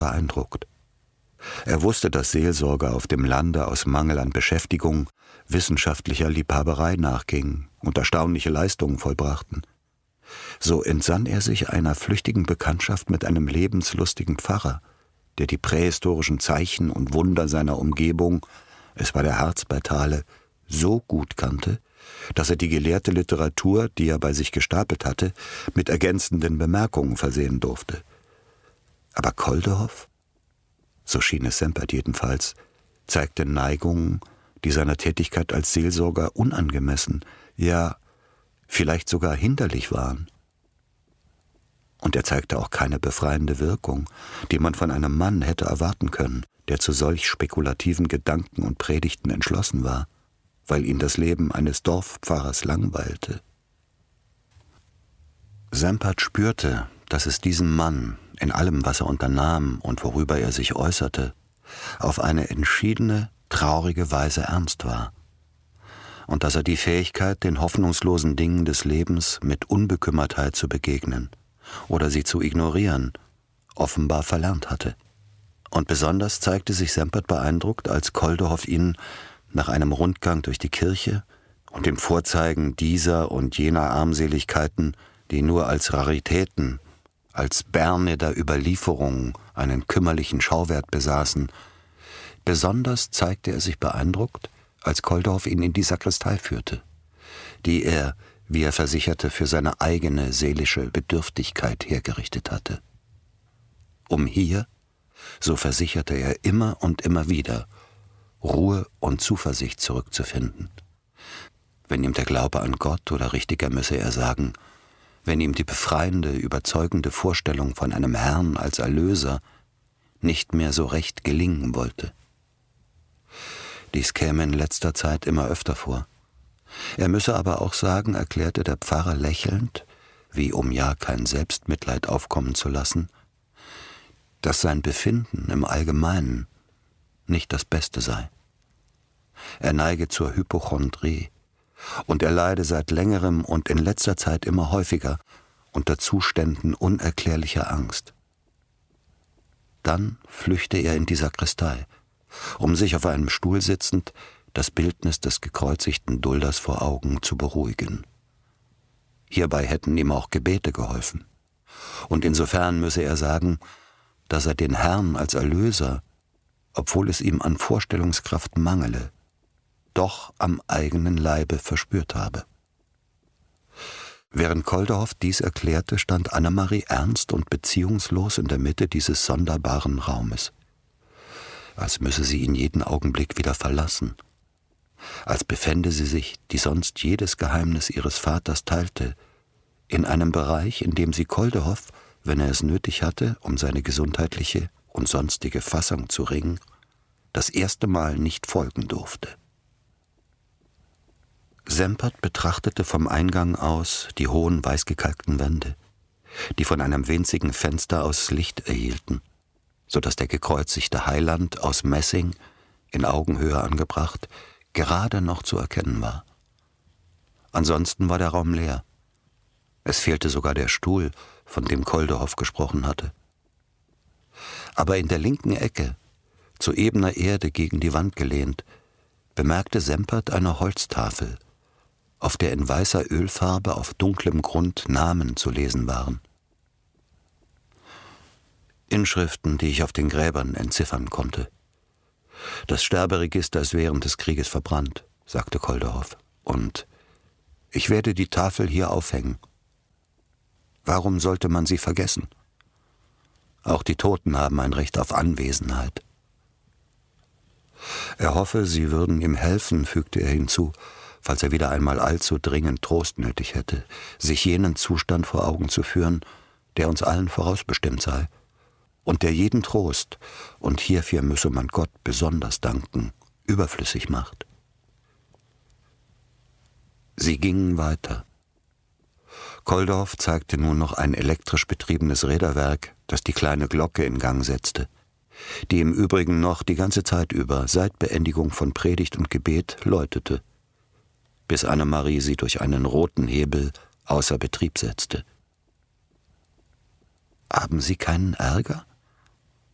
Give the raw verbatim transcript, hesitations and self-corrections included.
beeindruckt. Er wusste, dass Seelsorger auf dem Lande aus Mangel an Beschäftigung wissenschaftlicher Liebhaberei nachgingen und erstaunliche Leistungen vollbrachten. So entsann er sich einer flüchtigen Bekanntschaft mit einem lebenslustigen Pfarrer, der die prähistorischen Zeichen und Wunder seiner Umgebung, es war der Harz bei Thale, so gut kannte, dass er die gelehrte Literatur, die er bei sich gestapelt hatte, mit ergänzenden Bemerkungen versehen durfte. Aber Koldehoff, so schien es Sempert jedenfalls, zeigte Neigungen, die seiner Tätigkeit als Seelsorger unangemessen, ja, vielleicht sogar hinderlich waren. Und er zeigte auch keine befreiende Wirkung, die man von einem Mann hätte erwarten können, der zu solch spekulativen Gedanken und Predigten entschlossen war, weil ihn das Leben eines Dorfpfarrers langweilte. Sempert spürte, dass es diesem Mann, in allem, was er unternahm und worüber er sich äußerte, auf eine entschiedene, traurige Weise ernst war, und dass er die Fähigkeit, den hoffnungslosen Dingen des Lebens mit Unbekümmertheit zu begegnen oder sie zu ignorieren, offenbar verlernt hatte. Und besonders zeigte sich Sempert beeindruckt, als Koldehoff ihn nach einem Rundgang durch die Kirche und dem Vorzeigen dieser und jener Armseligkeiten, die nur als Raritäten, als Berne der Überlieferung einen kümmerlichen Schauwert besaßen, besonders zeigte er sich beeindruckt, als Koldehoff ihn in die Sakristei führte, die er, wie er versicherte, für seine eigene seelische Bedürftigkeit hergerichtet hatte. Um hier, so versicherte er immer und immer wieder, Ruhe und Zuversicht zurückzufinden. Wenn ihm der Glaube an Gott, oder richtiger müsse er sagen, wenn ihm die befreiende, überzeugende Vorstellung von einem Herrn als Erlöser nicht mehr so recht gelingen wollte. Dies käme in letzter Zeit immer öfter vor. Er müsse aber auch sagen, erklärte der Pfarrer lächelnd, wie um ja kein Selbstmitleid aufkommen zu lassen, dass sein Befinden im Allgemeinen nicht das Beste sei. Er neige zur Hypochondrie, und er leide seit längerem und in letzter Zeit immer häufiger unter Zuständen unerklärlicher Angst. Dann flüchte er in die Sakristei, um sich auf einem Stuhl sitzend das Bildnis des gekreuzigten Dulders vor Augen zu beruhigen. Hierbei hätten ihm auch Gebete geholfen, und insofern müsse er sagen, dass er den Herrn als Erlöser, obwohl es ihm an Vorstellungskraft mangele, doch am eigenen Leibe verspürt habe. Während Koldehoff dies erklärte, stand Annemarie ernst und beziehungslos in der Mitte dieses sonderbaren Raumes, als müsse sie ihn jeden Augenblick wieder verlassen, als befände sie sich, die sonst jedes Geheimnis ihres Vaters teilte, in einem Bereich, in dem sie Koldehoff, wenn er es nötig hatte, um seine gesundheitliche und sonstige Fassung zu ringen, das erste Mal nicht folgen durfte. Sempert betrachtete vom Eingang aus die hohen weißgekalkten Wände, die von einem winzigen Fenster aus Licht erhielten, so dass der gekreuzigte Heiland aus Messing, in Augenhöhe angebracht, gerade noch zu erkennen war. Ansonsten war der Raum leer. Es fehlte sogar der Stuhl, von dem Koldehoff gesprochen hatte. Aber in der linken Ecke, zu ebener Erde gegen die Wand gelehnt, bemerkte Sempert eine Holztafel, auf der in weißer Ölfarbe auf dunklem Grund Namen zu lesen waren. Inschriften, die ich auf den Gräbern entziffern konnte. Das Sterberegister ist während des Krieges verbrannt, sagte Koldehoff, und ich werde die Tafel hier aufhängen. Warum sollte man sie vergessen? Auch die Toten haben ein Recht auf Anwesenheit. Er hoffe, sie würden ihm helfen, fügte er hinzu, falls er wieder einmal allzu dringend Trost nötig hätte, sich jenen Zustand vor Augen zu führen, der uns allen vorausbestimmt sei, und der jeden Trost, und hierfür müsse man Gott besonders danken, überflüssig macht. Sie gingen weiter. Koldehoff zeigte nun noch ein elektrisch betriebenes Räderwerk, das die kleine Glocke in Gang setzte, die im Übrigen noch die ganze Zeit über, seit Beendigung von Predigt und Gebet, läutete, bis Annemarie sie durch einen roten Hebel außer Betrieb setzte. »Haben Sie keinen Ärger?«